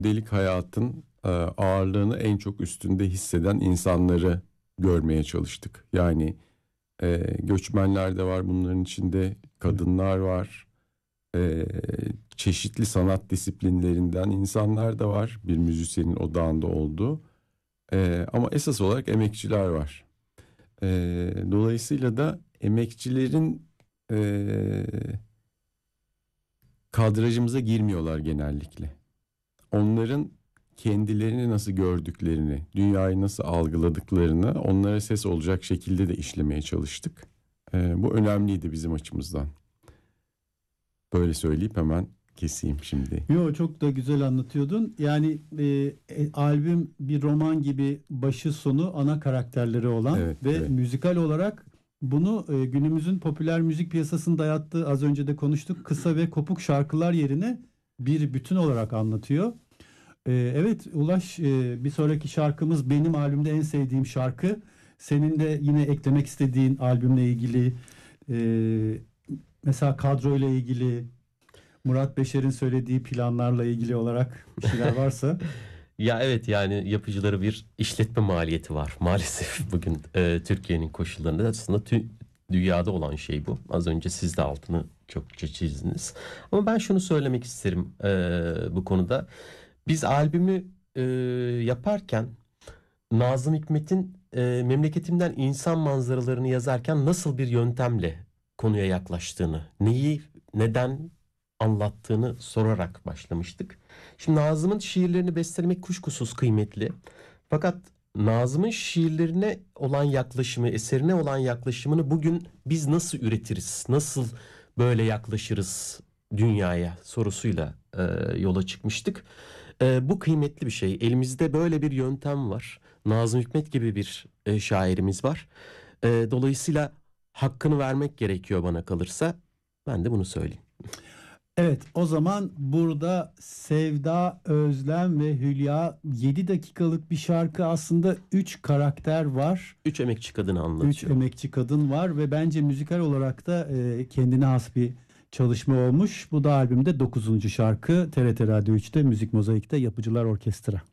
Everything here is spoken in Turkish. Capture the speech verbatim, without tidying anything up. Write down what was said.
gündelik hayatın e, ağırlığını en çok üstünde hisseden insanları görmeye çalıştık. Yani e, göçmenler de var, bunların içinde kadınlar var, e, çeşitli sanat disiplinlerinden insanlar da var, bir müzisyenin odağında olduğu. E, ama esas olarak emekçiler var. E, dolayısıyla da emekçilerin e, kadrajımıza girmiyorlar genellikle. Onların kendilerini nasıl gördüklerini, dünyayı nasıl algıladıklarını onlara ses olacak şekilde de işlemeye çalıştık. Ee, bu önemliydi bizim açımızdan. Böyle söyleyip hemen keseyim şimdi. Yo, çok da güzel anlatıyordun. Yani e, e, albüm bir roman gibi başı sonu ana karakterleri olan Evet, ve evet. müzikal olarak bunu e, günümüzün popüler müzik piyasasının dayattığı, az önce de konuştuk, kısa ve kopuk şarkılar yerine bir bütün olarak anlatıyor. E, evet Ulaş, e, bir sonraki şarkımız benim albümde en sevdiğim şarkı. Senin de yine eklemek istediğin albümle ilgili, e, mesela kadroyla ilgili, Murat Beşer'in söylediği planlarla ilgili olarak bir şeyler varsa. Ya evet, yani yapıcıları bir işletme maliyeti var maalesef bugün e, Türkiye'nin koşullarında aslında tü- dünyada olan şey bu. Az önce siz de altını çokça çizdiniz. Ama ben şunu söylemek isterim e, bu konuda. Biz albümü e, yaparken Nazım Hikmet'in e, Memleketimden İnsan Manzaralarını yazarken nasıl bir yöntemle konuya yaklaştığını, neyi neden anlattığını sorarak başlamıştık. Şimdi Nazım'ın şiirlerini bestelemek kuşkusuz kıymetli. Fakat Nazım'ın şiirlerine olan yaklaşımı, eserine olan yaklaşımını bugün biz nasıl üretiriz, nasıl böyle yaklaşırız dünyaya sorusuyla e, yola çıkmıştık. E, bu kıymetli bir şey. Elimizde böyle bir yöntem var. Nazım Hikmet gibi bir e, şairimiz var. E, dolayısıyla hakkını vermek gerekiyor bana kalırsa. Ben de bunu söyleyeyim. Evet, o zaman burada Sevda, Özlem ve Hülya, yedi dakikalık bir şarkı, aslında üç karakter var. Üç emekçi kadını Üç anlatıyor. emekçi kadın var ve bence müzikal olarak da e, kendine has bir çalışma olmuş. Bu da albümde dokuzuncu şarkı. T R T Radyo üçte Müzik Mozaik'te Yapıcılar Orkestra.